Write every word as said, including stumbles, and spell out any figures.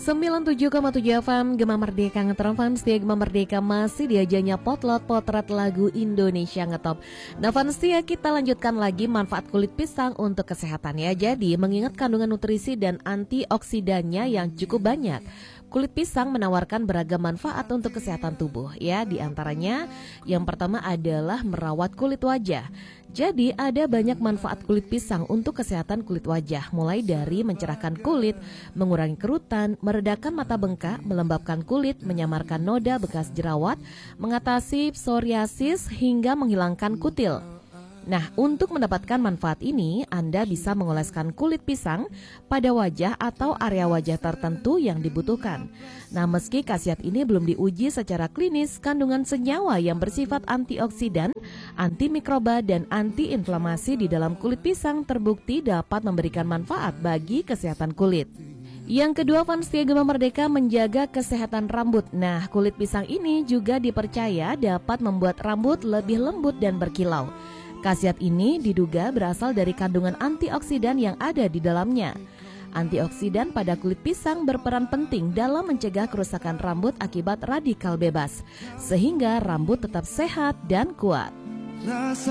sembilan puluh tujuh koma tujuh F M Gema Merdeka Ngetron Fans. Setia Gema Merdeka masih diajanya potlot potret lagu Indonesia Ngetop. Nah fans setia, kita lanjutkan lagi manfaat kulit pisang untuk kesehatan ya. Jadi mengingat kandungan nutrisi dan antioksidannya yang cukup banyak, kulit pisang menawarkan beragam manfaat untuk kesehatan tubuh ya. Di antaranya yang pertama adalah merawat kulit wajah. Jadi ada banyak manfaat kulit pisang untuk kesehatan kulit wajah, mulai dari mencerahkan kulit, mengurangi kerutan, meredakan mata bengkak, melembabkan kulit, menyamarkan noda bekas jerawat, mengatasi psoriasis hingga menghilangkan kutil. Nah, untuk mendapatkan manfaat ini, Anda bisa mengoleskan kulit pisang pada wajah atau area wajah tertentu yang dibutuhkan. Nah, meski khasiat ini belum diuji secara klinis, kandungan senyawa yang bersifat antioksidan, antimikroba, dan antiinflamasi di dalam kulit pisang terbukti dapat memberikan manfaat bagi kesehatan kulit. Yang kedua, fans setia Gema Merdeka menjaga kesehatan rambut. Nah, kulit pisang ini juga dipercaya dapat membuat rambut lebih lembut dan berkilau. Khasiat ini diduga berasal dari kandungan antioksidan yang ada di dalamnya. Antioksidan pada kulit pisang berperan penting dalam mencegah kerusakan rambut akibat radikal bebas, sehingga rambut tetap sehat dan kuat.